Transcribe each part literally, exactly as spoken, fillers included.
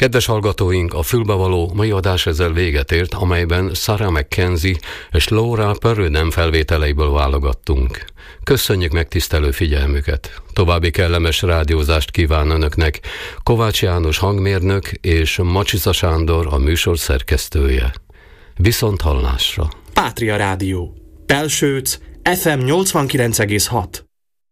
Kedves hallgatóink, a fülbevaló mai adás ezzel véget ért, amelyben Sarah McKenzie és Laura Perrudden felvételeiből válogattunk. Köszönjük megtisztelő figyelmüket! További kellemes rádiózást kíván Önöknek Kovács János hangmérnök és Macsisa Sándor a műsor szerkesztője. Viszont hallásra! Pátria Rádió. Pelsőc, ef em nyolcvankilenc egész hat.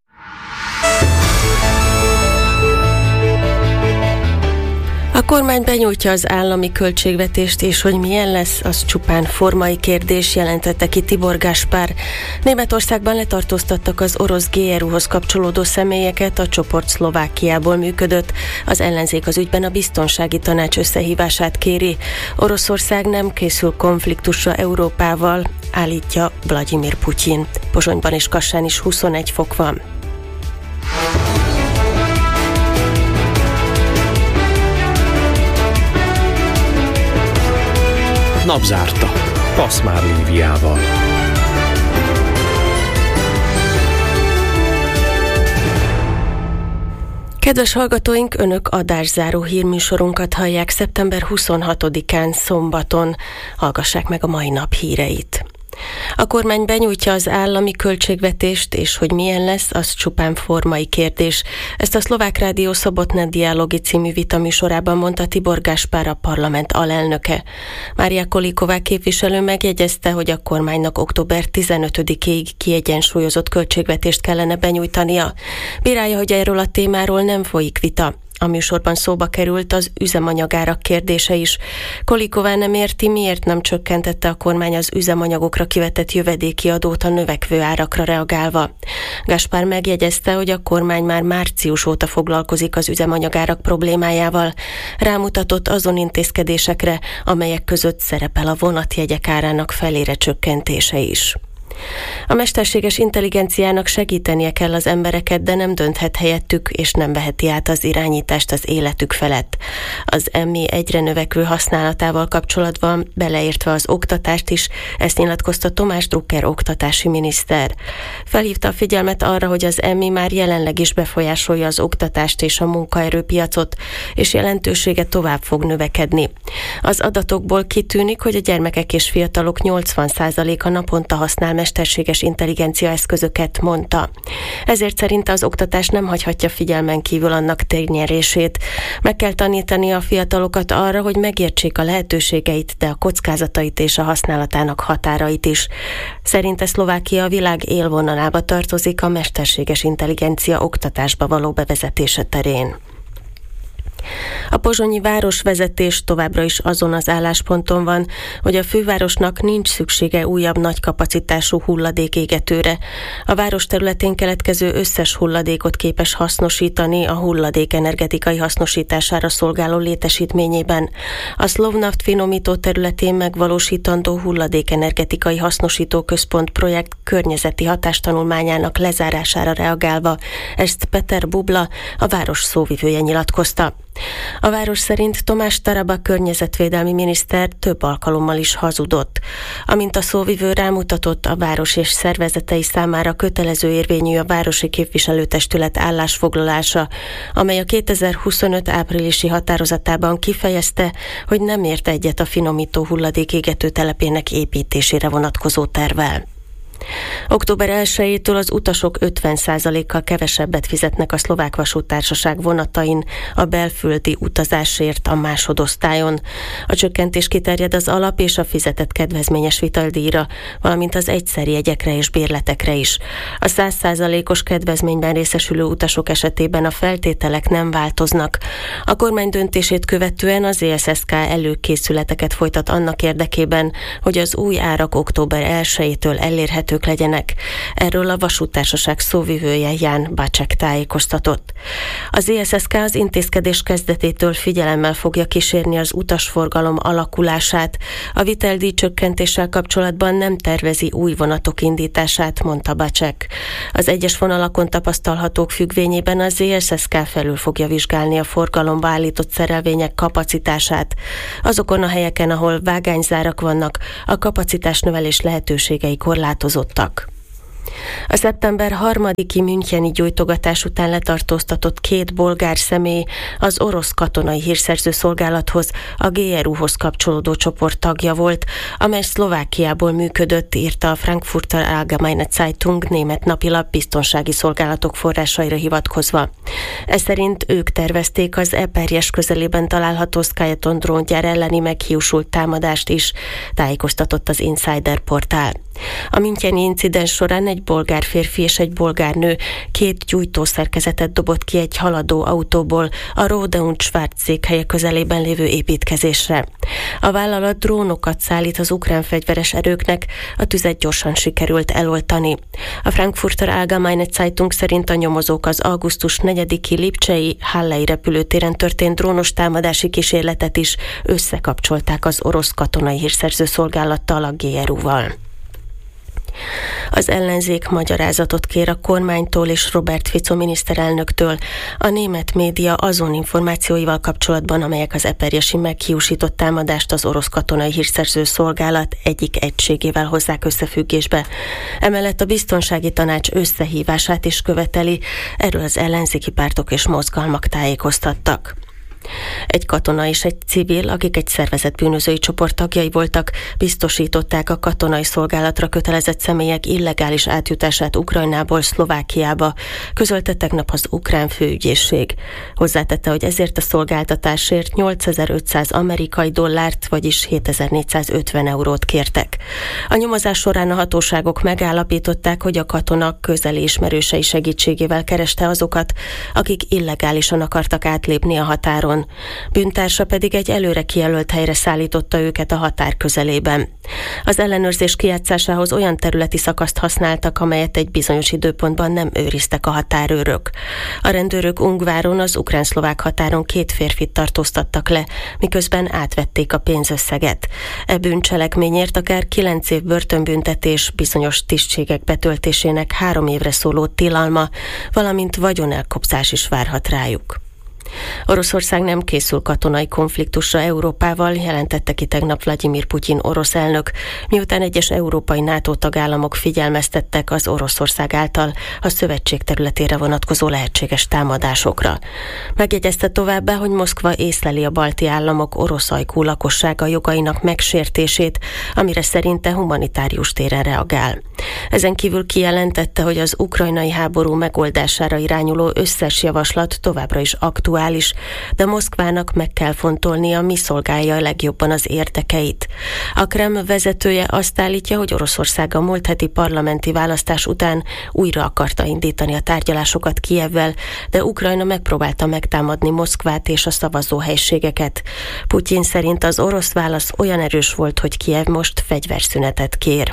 A kormány benyújtja az állami költségvetést, és hogy milyen lesz, az csupán formai kérdés, jelentette ki Tibor Gáspár. Németországban letartóztattak az orosz gé er u-hoz kapcsolódó személyeket, a csoport Szlovákiából működött. Az ellenzék az ügyben a biztonsági tanács összehívását kéri. Oroszország nem készül konfliktusra Európával, állítja Vladimir Putyin. Pozsonyban és Kassán is huszonegy fok van. Napzárta. Paszmár Líviával. Kedves hallgatóink, Önök adászáró hírműsorunkat hallják szeptember huszonhatodikán szombaton. Hallgassák meg a mai nap híreit. A kormány benyújtja az állami költségvetést, és hogy milyen lesz, az csupán formai kérdés. Ezt a Szlovák Rádió Sobotné Dialogi című vitaműsorában mondta Tibor Gáspár, a parlament alelnöke. Mária Kolíková képviselő megjegyezte, hogy a kormánynak október tizenötödikéig kiegyensúlyozott költségvetést kellene benyújtania. Bírálja, hogy erről a témáról nem folyik vita. A műsorban szóba került az üzemanyagárak kérdése is. Kolíková nem érti, miért nem csökkentette a kormány az üzemanyagokra kivetett jövedéki adót a növekvő árakra reagálva. Gáspár megjegyezte, hogy a kormány már március óta foglalkozik az üzemanyagárak problémájával. Rámutatott azon intézkedésekre, amelyek között szerepel a vonatjegyek árának felére csökkentése is. A mesterséges intelligenciának segítenie kell az embereket, de nem dönthet helyettük, és nem veheti át az irányítást az életük felett. Az em i egyre növekvő használatával kapcsolatban, beleértve az oktatást is, ezt nyilatkozta Tomás Drucker oktatási miniszter. Felhívta a figyelmet arra, hogy az em i már jelenleg is befolyásolja az oktatást és a munkaerőpiacot, és jelentősége tovább fog növekedni. Az adatokból kitűnik, hogy a gyermekek és fiatalok nyolcvan százaléka naponta használ mesterséges intelligencia eszközöket, mondta. Ezért szerinte az oktatás nem hagyhatja figyelmen kívül annak térnyerését. Meg kell tanítani a fiatalokat arra, hogy megértsék a lehetőségeit, de a kockázatait és a használatának határait is. Szerinte Szlovákia a világ élvonalába tartozik a mesterséges intelligencia oktatásba való bevezetése terén. A pozsonyi városvezetés továbbra is azon az állásponton van, hogy a fővárosnak nincs szüksége újabb nagy kapacitású hulladékégetőre. A város területén keletkező összes hulladékot képes hasznosítani a hulladék energetikai hasznosítására szolgáló létesítményében. A Szlovnaft finomító területén megvalósítandó hulladékenergetikai hasznosító központ projekt környezeti hatástanulmányának lezárására reagálva, ezt Peter Bubla, a város szóvivője nyilatkozta. A város szerint Tomás Taraba környezetvédelmi miniszter több alkalommal is hazudott. Amint a szóvivő rámutatott, a város és szervezetei számára kötelező érvényű a városi képviselőtestület állásfoglalása, amely a kétezer-huszonöt áprilisi határozatában kifejezte, hogy nem ért egyet a finomító hulladékégető telepének építésére vonatkozó tervvel. október elsejétől az utasok ötven százalékkal kevesebbet fizetnek a Szlovák Vasúttársaság vonatain a belföldi utazásért a másodosztályon. A csökkentés kiterjed az alap és a fizetett kedvezményes vitaldíjra, valamint az egyszeri jegyekre és bérletekre is. A száz százalékos kedvezményben részesülő utasok esetében a feltételek nem változnak. A kormány döntését követően az zé es es ká előkészületeket folytat annak érdekében, hogy az új árak október elsejétől elérhetők legyenek. Erről a vasúttársaság szóvivője Ján Bácsek tájékoztatott. A zé es es ká az intézkedés kezdetétől figyelemmel fogja kísérni az utasforgalom alakulását. A viteldíj csökkentéssel kapcsolatban nem tervezi új vonatok indítását, mondta Bácsek. Az egyes vonalakon tapasztalhatók függvényében a zé es es ká felül fogja vizsgálni a forgalomba állított szerelvények kapacitását. Azokon a helyeken, ahol vágányzárak vannak, a kapacitás növelés lehetőségei korlátozottak. A szeptember harmadiki müncheni gyújtogatás után letartóztatott két bolgár személy az orosz katonai hírszerző szolgálathoz, a gé er u-hoz kapcsolódó csoport tagja volt, amely Szlovákiából működött, írta a Frankfurter Allgemeine Zeitung német napilap biztonsági szolgálatok forrásaira hivatkozva. Ez szerint ők tervezték az Eperjes közelében található Skyathon dróngyár elleni meghiúsult támadást is, tájékoztatott az Insider portál. A müncheni incidens során egy bolgár férfi és egy bolgár nő két gyújtószerkezetet dobott ki egy haladó autóból a Rode und Schwarz székhelye közelében lévő építkezésre. A vállalat drónokat szállít az ukrán fegyveres erőknek, a tüzet gyorsan sikerült eloltani. A Frankfurter Allgemeine Zeitung szerint a nyomozók az augusztus negyediki lipcsei Hallei repülőtéren történt drónos támadási kísérletet is összekapcsolták az orosz katonai hírszerző szolgálattal, a gé er u-val. Az ellenzék magyarázatot kér a kormánytól és Robert Fico miniszterelnöktől a német média azon információival kapcsolatban, amelyek az eperjesi meghiúsított támadást az orosz katonai hírszerző szolgálat egyik egységével hozzák összefüggésbe. Emellett a biztonsági tanács összehívását is követeli, erről az ellenzéki pártok és mozgalmak tájékoztattak. Egy katona és egy civil, akik egy szervezett bűnözői csoport tagjai voltak, biztosították a katonai szolgálatra kötelezett személyek illegális átjutását Ukrajnából Szlovákiába, közölte tegnap az ukrán főügyészség. Hozzátette, hogy ezért a szolgáltatásért nyolcezer-ötszáz amerikai dollárt, vagyis hétezer-négyszázötven eurót kértek. A nyomozás során a hatóságok megállapították, hogy a katona közeli ismerősei segítségével kereste azokat, akik illegálisan akartak átlépni a határon. Bűntársa pedig egy előre kijelölt helyre szállította őket a határ közelében. Az ellenőrzés kijátszásához olyan területi szakaszt használtak, amelyet egy bizonyos időpontban nem őriztek a határőrök. A rendőrök Ungváron, az ukrán-szlovák határon két férfit tartóztattak le, miközben átvették a pénzösszeget. E bűncselekményért akár kilenc év börtönbüntetés, bizonyos tisztségek betöltésének három évre szóló tilalma, valamint vagyonelkobzás is várhat rájuk. Oroszország nem készül katonai konfliktusra Európával, jelentette ki tegnap Vladimir Putyin orosz elnök, miután egyes európai NATO tagállamok figyelmeztettek az Oroszország által a szövetség területére vonatkozó lehetséges támadásokra. Megjegyezte továbbá, hogy Moszkva észleli a balti államok orosz ajkú lakossága jogainak megsértését, amire szerinte humanitárius téren reagál. Ezen kívül kijelentette, hogy az ukrajnai háború megoldására irányuló összes javaslat továbbra is aktuális, de Moszkvának meg kell fontolnia, mi szolgálja legjobban az érdekeit. A Kreml vezetője azt állítja, hogy Oroszország a múlt heti parlamenti választás után újra akarta indítani a tárgyalásokat Kijevvel, de Ukrajna megpróbálta megtámadni Moszkvát és a szavazóhelységeket. Putyin szerint az orosz válasz olyan erős volt, hogy Kijev most fegyverszünetet kér.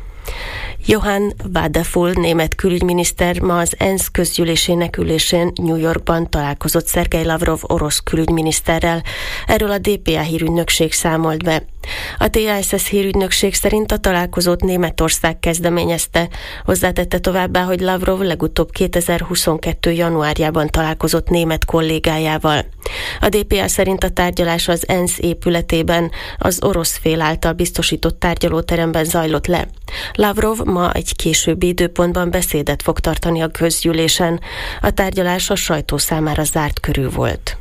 Johann Wadefull német külügyminiszter ma az ENSZ közgyűlésének ülésén New Yorkban találkozott Szergej Lavrov orosz külügyminiszterrel. Erről a dé pé á hírügynökség számolt be. A té es es hírügynökség szerint a találkozót Németország kezdeményezte. Hozzátette továbbá, hogy Lavrov legutóbb kétezer-huszonkettő januárjában találkozott német kollégájával. A dé pé á szerint a tárgyalás az ENSZ épületében, az orosz fél által biztosított tárgyalóteremben zajlott le. Lavrov ma egy későbbi időpontban beszédet fog tartani a közgyűlésen. A tárgyalás a sajtó számára zárt körű volt.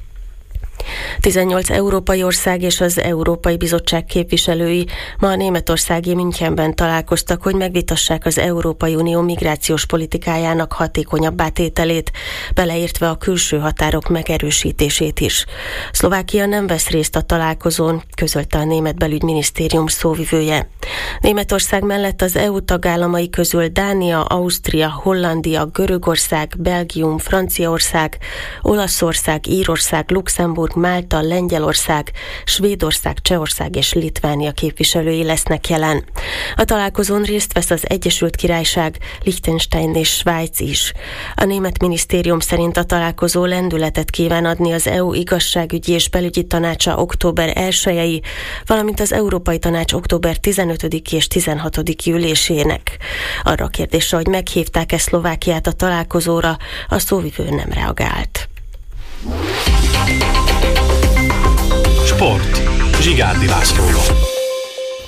tizennyolc európai ország és az Európai Bizottság képviselői ma a németországi Münchenben találkoztak, hogy megvitassák az Európai Unió migrációs politikájának hatékonyabbá tételét, beleértve a külső határok megerősítését is. Szlovákia nem vesz részt a találkozón, közölte a német belügyminisztérium szóvivője. Németország mellett az é u tagállamai közül Dánia, Ausztria, Hollandia, Görögország, Belgium, Franciaország, Olaszország, Írország, Luxemburg, Málta, Lengyelország, Svédország, Csehország és Litvánia képviselői lesznek jelen. A találkozón részt vesz az Egyesült Királyság, Liechtenstein és Svájc is. A német minisztérium szerint a találkozó lendületet kíván adni az é u igazságügyi és belügyi tanácsa október elsejei, valamint az Európai Tanács október tizenötödiki és tizenhatodiki ülésének. Arra a kérdésre, hogy meghívták-e Szlovákiát a találkozóra, a szóvivő nem reagált. Sport. Zsigárdi Lászlóval.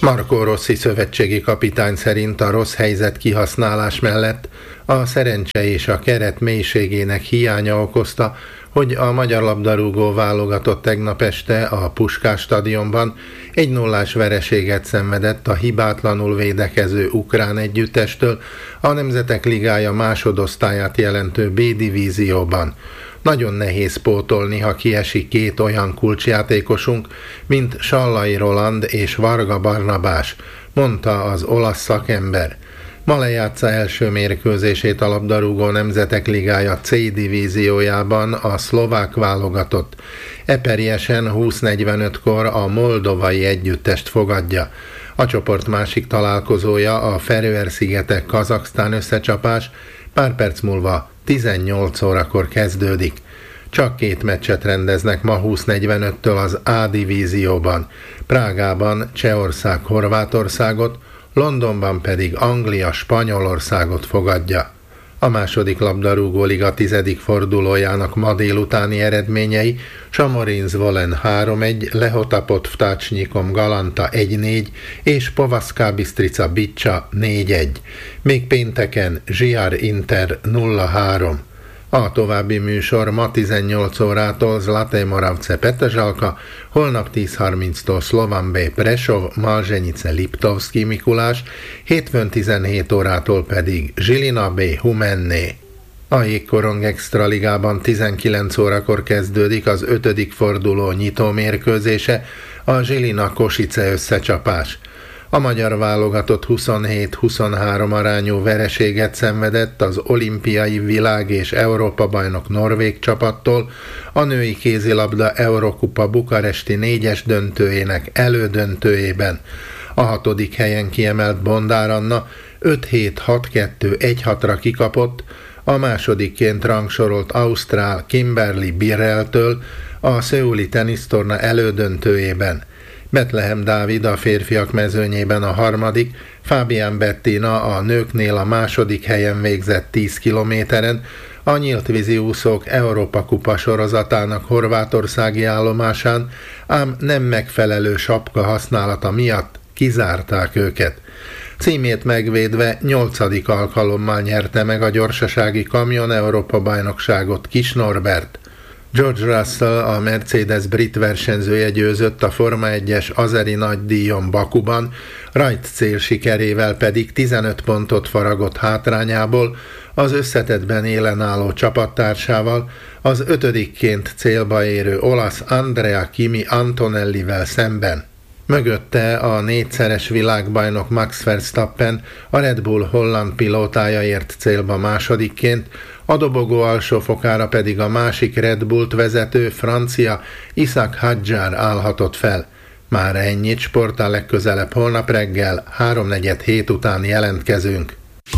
Marco Rossi szövetségi kapitány szerint a rossz helyzet kihasználás mellett a szerencse és a keret mélységének hiánya okozta, hogy a magyar labdarúgó válogatott tegnap este a Puskás stadionban egy nullás vereséget szenvedett a hibátlanul védekező ukrán együttestől a Nemzetek Ligája másodosztályát jelentő B-divízióban. Nagyon nehéz pótolni, ha kiesik két olyan kulcsjátékosunk, mint Sallai Roland és Varga Barnabás, mondta az olasz szakember. Ma lejátsza első mérkőzését a labdarúgó Nemzetek Ligája C-divíziójában a szlovák válogatott. Eperjesen húsz negyvenötkor a moldovai együttest fogadja. A csoport másik találkozója a Feröer-szigetek Kazaksztán összecsapás, pár perc múlva tizennyolc órakor kezdődik. Csak két meccset rendeznek ma húsz negyvenöttől az A-divízióban. Prágában Csehország Horvátországot, Londonban pedig Anglia Spanyolországot fogadja. A második labdarúgó liga tizedik fordulójának ma délutáni eredményei: Samorin Zvolen három egy, Lehotapot Vtácsnyikom Galanta egy négy és Povaszká Bistrica Bicsa négy egy. Még pénteken Zsiar Inter nulla három. A további műsor ma tizennyolc órától Zlatej Moravce Petržalka, holnap tíz harminctól Slovan B Prešov, Malzsenice Liptovský Mikulás, hétfőn tizenhét órától pedig Žilina B Humenné. A Jégkorong Extra Ligában tizenkilenc órakor kezdődik az ötödik forduló nyitó mérkőzése, a Žilina Košice összecsapás. A magyar válogatott huszonhét huszonhárom arányú vereséget szenvedett az olimpiai világ- és Európa-bajnok norvég csapattól, a női kézilabda Eurokupa bukaresti négyes döntőjének elődöntőjében. A hatodik helyen kiemelt Bondár Anna öt hét hat kettő egy hatra kikapott, a másodikként rangsorolt ausztrál Kimberly Birrelltől a szöuli tenisztorna elődöntőjében. Betlehem Dávid a férfiak mezőnyében a harmadik, Fabian Bettina a nőknél a második helyen végzett tíz kilométeren, a nyílt vízi úszók Európa kupa sorozatának horvátországi állomásán, ám nem megfelelő sapka használata miatt kizárták őket. Címét megvédve nyolcadik alkalommal nyerte meg a gyorsasági kamion Európa-bajnokságot Kis Norbert. George Russell, a Mercedes brit versenyzője győzött a Forma egyes azeri nagydíjon Bakuban, rajt cél sikerével pedig tizenöt pontot faragott hátrányából az összetettben élen álló csapattársával, az ötödikként célba érő olasz Andrea Kimi Antonellivel szemben. Mögötte a négyszeres világbajnok Max Verstappen, a Red Bull holland pilótája ért célba másodikként, a dobogó alsó fokára pedig a másik Red Bullt vezető francia Isaac Hadjar állhatott fel. Már ennyit, sporttal legközelebb holnap reggel háromnegyed hét után jelentkezünk.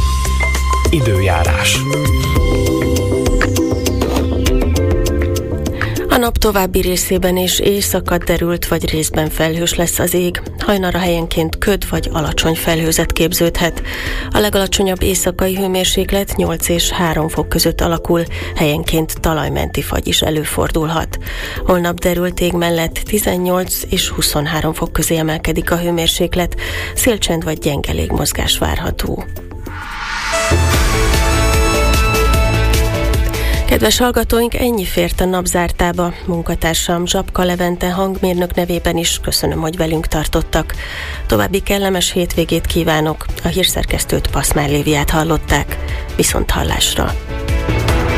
Időjárás. A nap további részében is éjszaka derült vagy részben felhős lesz az ég, hajnalra helyenként köd vagy alacsony felhőzet képződhet. A legalacsonyabb éjszakai hőmérséklet nyolc és három fok között alakul, helyenként talajmenti fagy is előfordulhat. Holnap derült ég mellett tizennyolc és huszonhárom fok közé emelkedik a hőmérséklet, szélcsend vagy gyenge légmozgás várható. Kedves hallgatóink, ennyi fért a napzártába. Munkatársam Zsapka Levente hangmérnök nevében is köszönöm, hogy velünk tartottak. További kellemes hétvégét kívánok. A hírszerkesztőt, Paszmár Léviát hallották. Viszont hallásra!